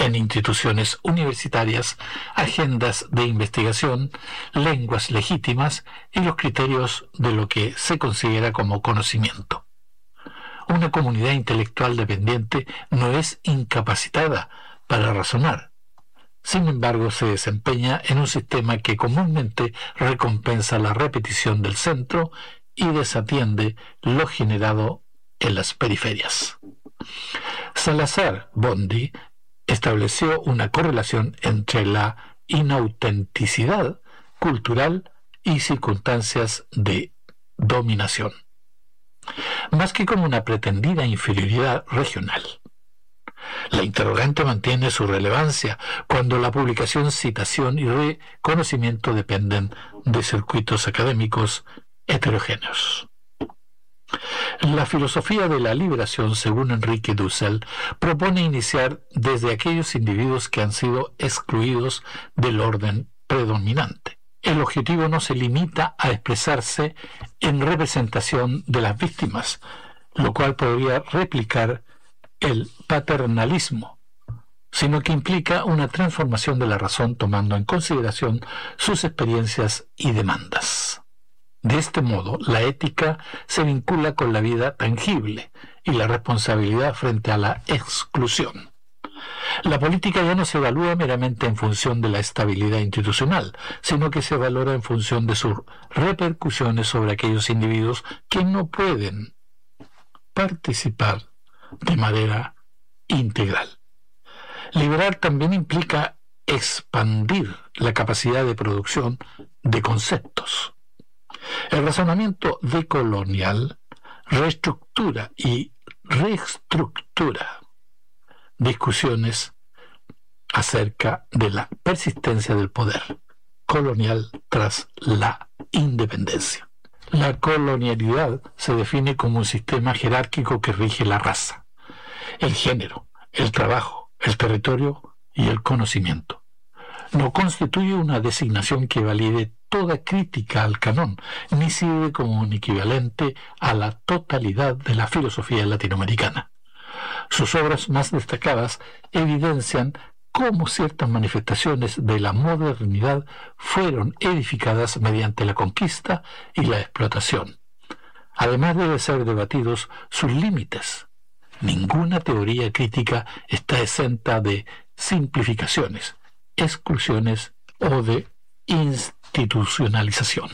en instituciones universitarias, agendas de investigación, lenguas legítimas y los criterios de lo que se considera como conocimiento. Una comunidad intelectual dependiente no es incapacitada para razonar. Sin embargo, se desempeña en un sistema que comúnmente recompensa la repetición del centro y desatiende lo generado en las periferias. Salazar-Bondi estableció una correlación entre la inautenticidad cultural y circunstancias de dominación, más que como una pretendida inferioridad regional. La interrogante mantiene su relevancia cuando la publicación, citación y reconocimiento dependen de circuitos académicos heterogéneos. La filosofía de la liberación, según Enrique Dussel, propone iniciar desde aquellos individuos que han sido excluidos del orden predominante. El objetivo no se limita a expresarse en representación de las víctimas, lo cual podría replicar el paternalismo, sino que implica una transformación de la razón tomando en consideración sus experiencias y demandas. De este modo, la ética se vincula con la vida tangible y la responsabilidad frente a la exclusión. La política ya no se evalúa meramente en función de la estabilidad institucional, sino que se valora en función de sus repercusiones sobre aquellos individuos que no pueden participar de manera integral. Liberar también implica expandir la capacidad de producción de conceptos. El razonamiento decolonial reestructura y reestructura discusiones acerca de la persistencia del poder colonial tras la independencia. La colonialidad se define como un sistema jerárquico que rige la raza, el género, el trabajo, el territorio y el conocimiento. No constituye una designación que valide toda crítica al canon, ni sirve como un equivalente a la totalidad de la filosofía latinoamericana. Sus obras más destacadas evidencian cómo ciertas manifestaciones de la modernidad fueron edificadas mediante la conquista y la explotación. Además debe ser debatidos sus límites. Ninguna teoría crítica está exenta de simplificaciones, exclusiones o de institucionalización.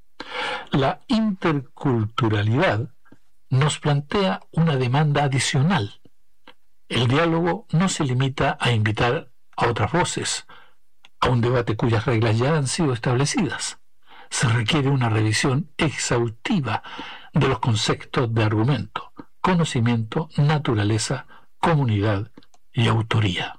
La interculturalidad nos plantea una demanda adicional. El diálogo no se limita a invitar a otras voces a un debate cuyas reglas ya han sido establecidas. Se requiere una revisión exhaustiva de los conceptos de argumento, conocimiento, naturaleza, comunidad y autoría.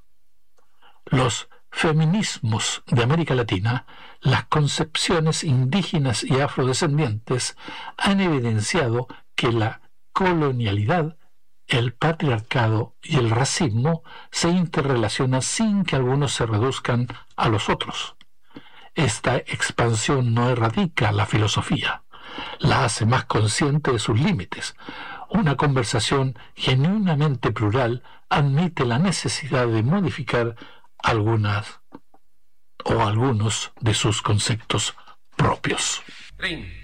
Los feminismos de América Latina, las concepciones indígenas y afrodescendientes han evidenciado que la colonialidad, el patriarcado y el racismo se interrelacionan sin que algunos se reduzcan a los otros. Esta expansión no erradica la filosofía, la hace más consciente de sus límites. Una conversación genuinamente plural admite la necesidad de modificar algunas o algunos de sus conceptos propios.